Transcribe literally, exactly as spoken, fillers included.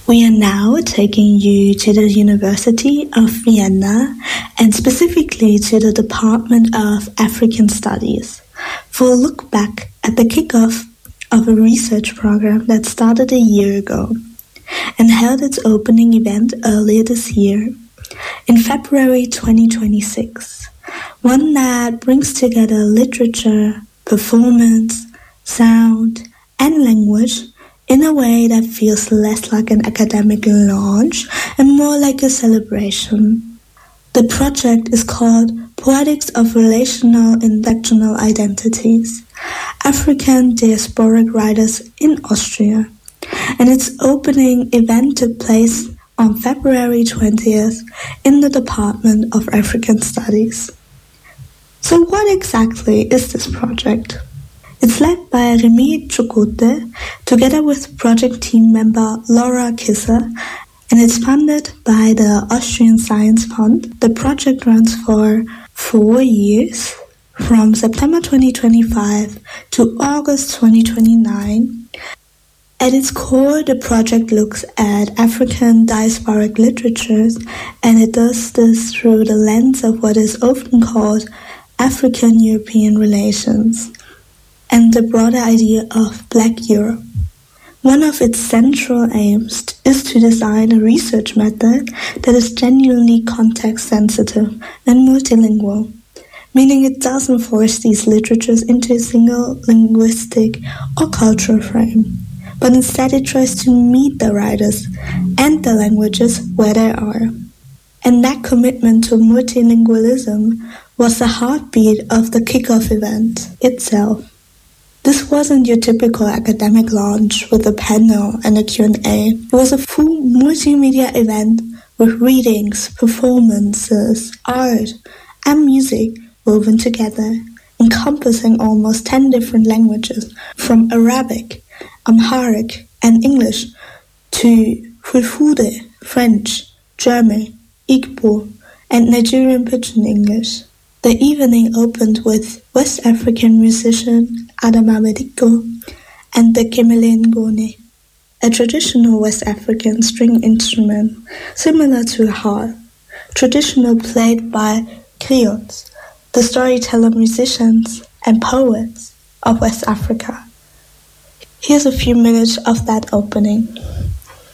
We are now taking you to the University of Vienna and specifically to the Department of African Studies for a look back at the kickoff of a research program that started a year ago and held its opening event earlier this year, in February twenty twenty-six, one that brings together literature, performance, sound, and language in a way that feels less like an academic launch and more like a celebration. The project is called Poetics of Relational Intersectional Identities, African Diasporic Writers in Austria, and its opening event took place on February twentieth in the Department of African Studies. So what exactly is this project? It's led by Remy Chukwute, together with project team member Laura Kisser, and it's funded by the Austrian Science Fund. The project runs for four years, from September twenty twenty-five to August twenty twenty-nine. At its core, the project looks at African diasporic literatures, and it does this through the lens of what is often called African-European relations and the broader idea of Black Europe. One of its central aims is to design a research method that is genuinely context-sensitive and multilingual, meaning it doesn't force these literatures into a single linguistic or cultural frame, but instead it tries to meet the writers and the languages where they are. And that commitment to multilingualism was the heartbeat of the kickoff event itself. This wasn't your typical academic launch with a panel and a Q and A. It was a full multimedia event with readings, performances, art, and music woven together, encompassing almost ten different languages, from Arabic, Amharic, and English to Fulfulde, French, German, Igbo, and Nigerian Pidgin English. The evening opened with West African musician Adama Mediko and the Kemelengone, a traditional West African string instrument similar to a harp, traditional played by griots, the storyteller musicians and poets of West Africa. Here's a few minutes of that opening.